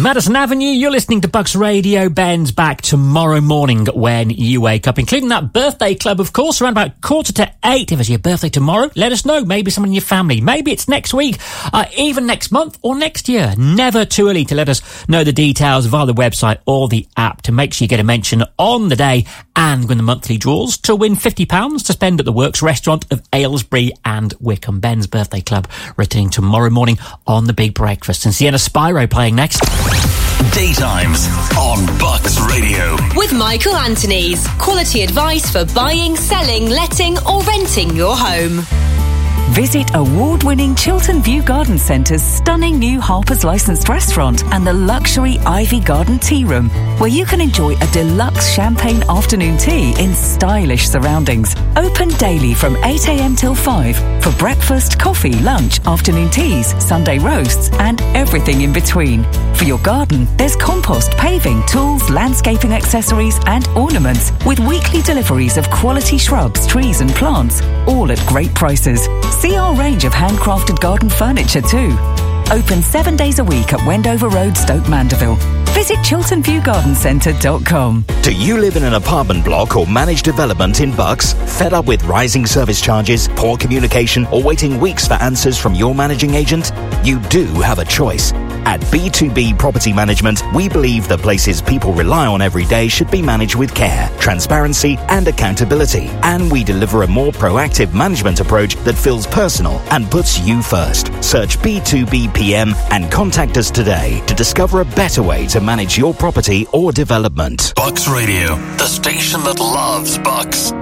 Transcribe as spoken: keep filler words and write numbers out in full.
Madison Avenue, you're listening to Bucks Radio. Ben's back tomorrow morning when you wake up, including that birthday club, of course, around about quarter to eight. If it's your birthday tomorrow, let us know. Maybe someone in your family. Maybe it's next week, uh, even next month or next year. Never too early to let us know the details via the website or the app to make sure you get a mention on the day and win the monthly draws to win fifty pounds to spend at the Works restaurant of Aylesbury and Wickham. Ben's birthday club returning tomorrow morning on The Big Breakfast. And Sienna Spyro playing next. Daytimes on Bucks Radio. With Michael Anthony's quality advice for buying, selling, letting or renting your home. Visit award-winning Chiltern View Garden Centre's stunning new Harper's licensed restaurant and the luxury Ivy Garden Tea Room, where you can enjoy a deluxe champagne afternoon tea in stylish surroundings. Open daily from eight a.m. till five for breakfast, coffee, lunch, afternoon teas, Sunday roasts and everything in between. For your garden, there's compost, paving, tools, landscaping accessories and ornaments with weekly deliveries of quality shrubs, trees and plants, all at great prices. See our range of handcrafted garden furniture too. Open seven days a week at Wendover Road, Stoke Mandeville. Visit chiltern view garden centre dot com. Do you live in an apartment block or managed development in Bucks? Fed up with rising service charges, poor communication, or waiting weeks for answers from your managing agent? You do have a choice. At B two B Property Management, we believe the places people rely on every day should be managed with care, transparency, and accountability. And we deliver a more proactive management approach that feels personal and puts you first. Search B two B P M and contact us today to discover a better way to manage your property or development. Bucks Radio, the station that loves Bucks.